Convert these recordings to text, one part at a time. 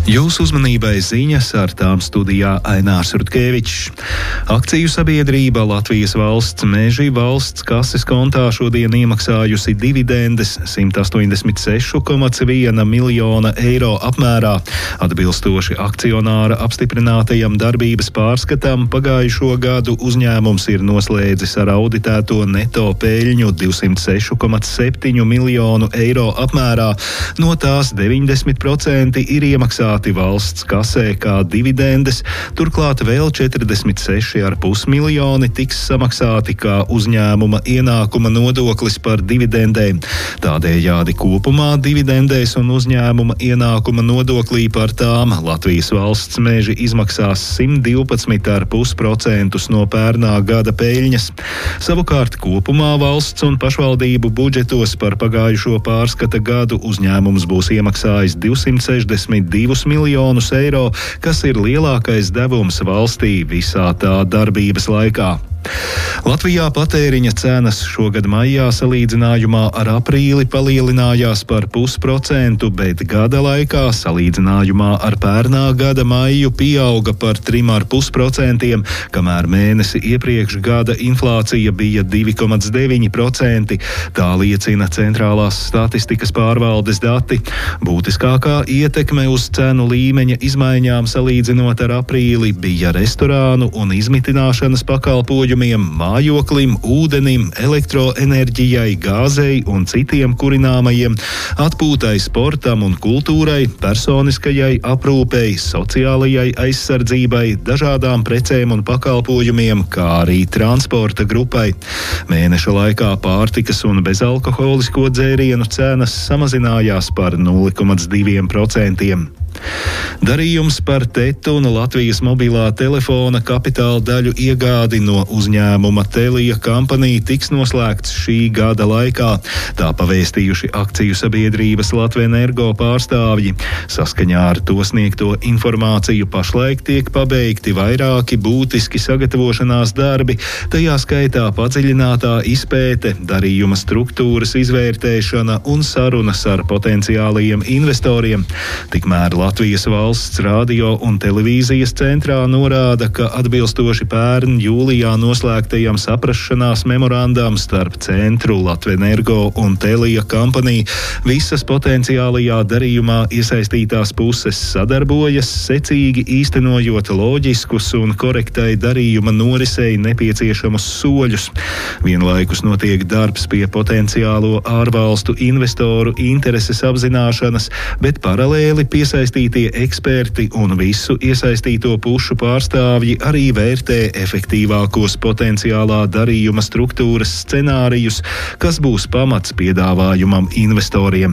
Jūsu uzmanībai ziņas, ar tām studijā Ainārs Rutkevičs. Akciju sabiedrība Latvijas valsts meži valsts kases kontā šodien iemaksājusi dividendes 186,1 miljona eiro apmērā. Atbilstoši akcionāra apstiprinātajam darbības pārskatam, pagājušo gadu uzņēmums ir noslēdzis ar auditēto neto peļņu 206,7 miljonu eiro apmērā. No tās 90% ir iemaksāti valsts kasē kā dividendes, turklāt vēl 46,5 miljoni tiks samaksāti kā uzņēmuma ienākuma nodoklis par dividendēm. Tādējādi kopumā dividendēs un uzņēmuma ienākuma nodoklī par tām Latvijas valsts meži izmaksās 112,5% no pērnā gada peļņas. Savukārt kopumā valsts un pašvaldību budžetos par pagājušo pārskata gadu uzņēmums būs iemaksājis 262 miljonus eiro, kas ir lielākais devums valstī visā tā darbības laikā. Latvijā patēriņa cenas šogad maijā salīdzinājumā ar aprīli palielinājās par 0,5%, bet gada laikā salīdzinājumā ar pērnā gada maiju pieauga par 3,5%, kamēr mēnesi iepriekš gada inflācija bija 2,9%. Tā liecina Centrālās statistikas pārvaldes dati. Būtiskākā ietekme uz cenu līmeņa izmaiņām salīdzinot ar aprīli bija restorānu un izmitināšanas pakalpojumiem, mājoklim, ūdenim, elektroenerģijai, gāzei un citiem kurināmajiem, atpūtai, sportam un kultūrai, personiskajai aprūpei, sociālajai aizsardzībai, dažādām precēm un pakalpojumiem, kā arī transporta grupai. Mēneša laikā pārtikas un bezalkoholisko dzērienu cenas samazinājās par 0,2%. Darījums par TET un Latvijas mobilā telefona kapitāla daļu iegādi no uzņēmuma Telia Company tiks noslēgts šī gada laikā. Tā pavēstījuši akciju sabiedrības Latvenergo pārstāvji. Saskaņā ar to sniegto informāciju pašlaik tiek pabeigti vairāki būtiski sagatavošanās darbi, tajā skaitā padziļinātā izpēte, darījuma struktūras izvērtēšana un sarunas ar potenciālajiem investoriem. Tikmēr Latvijas valsts radio un televīzijas centrā norāda, ka atbilstoši pērn jūlijā noslēgtajam saprašanās memorandam starp centru Latvenergo un Telia Company visas potenciālajā darījumā iesaistītās puses sadarbojas, secīgi īstenojot loģiskus un korektai darījuma norisei nepieciešamus soļus. Vienlaikus notiek darbs pie potenciālo ārvalstu investoru intereses apzināšanas, bet paralēli piesaistītie eksperti un visu iesaistīto pušu pārstāvji arī vērtē efektīvākos potenciālā darījuma struktūras scenārijus, kas būs pamats piedāvājumam investoriem.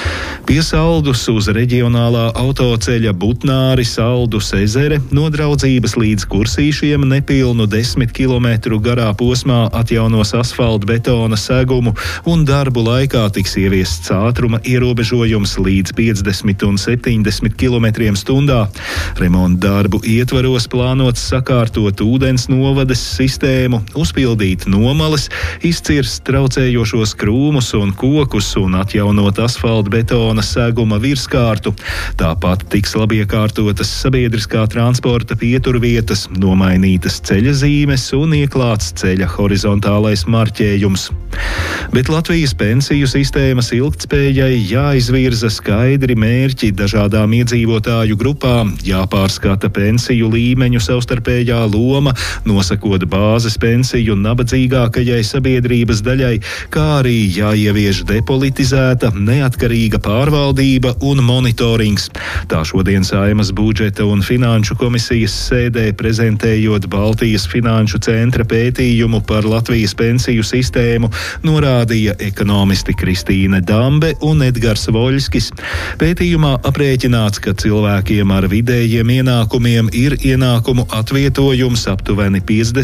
Pie Saldus uz reģionālā autoceļa Butnāri Saldus ezere no Draudzības līdz Kursīšiem nepilnu 10 km garā posmā atjaunos asfaltbetona segumu un darbu laikā tiks ieviests ātruma ierobežojums līdz 50 un 70 km/h. Remonta darbu ietvaros plānots sakārtot ūdens novades sistēmu, uzpildīt nomales, izcirst traucējošos krūmus un kokus un atjaunot asfaltbetona seguma virskārtu. Tāpat tiks labiekārtotas sabiedriskā transporta pieturvietas, nomainītas ceļa zīmes un ieklāts ceļa horizontālais marķējums. Bet Latvijas pensiju sistēmas ilgtspējai jāizvirza skaidri mērķi dažādām iedzīvotāju grupām, jāpārskata pensiju līmeņu savstarpējā loma, nosakot bāzes pensiju nabadzīgākajai sabiedrības daļai, kā arī jāievieš depolitizēta, neatkarīga pārvaldība un monitorings. Tā šodien Saeimas budžeta un finanšu komisijas sēdē prezentējot Baltijas finanšu centra pētījumu par Latvijas pensiju sistēmu, norādīja ekonomisti Kristīne Dambe un Edgars Voļskis. Pētījumā aprēķināts, ka cilvēkiem ar vidējiem ienākumiem ir ienākumu atvietojums aptuveni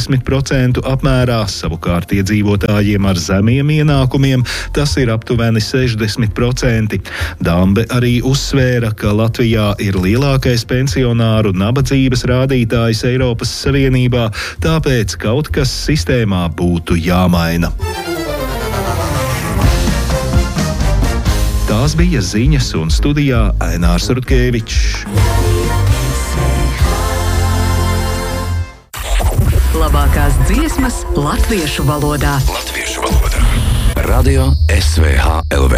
50% apmērā, savukārt iedzīvotājiem ar zemiem ienākumiem tas ir aptuveni 60%. Dambe arī uzsvēra, ka Latvijā ir lielākais pensionāru nabadzības rādītājs Eiropas Savienībā, tāpēc kaut kas sistēmā būtu jāmaina. Tās bija ziņas un studijā Ainārs Rutkevičs. Labākās dziesmas latviešu valodā. Radio SVH LV.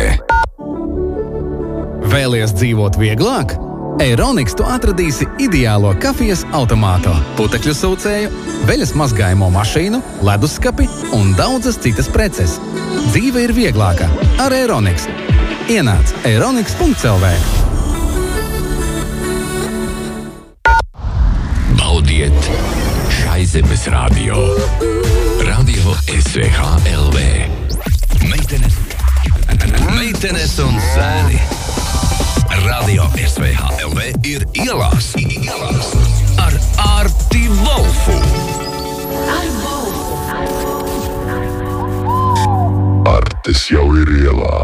Vēlies dzīvot vieglāk? Eironiks tu atradīsi ideālo kafijas automātu, putekļu sūcēju, veļas mazgājumu mašīnu, leduskapi un daudzas citas preces. Dzīve ir vieglāka ar Eironiks. Ienāc eironiks.lv. Baudiet Šaizemes radio. Radio SVH LV. Meitenes un zēni. Radio SVH LV ir ielās. Ar Arti Volfu. Artis jau ir ielā.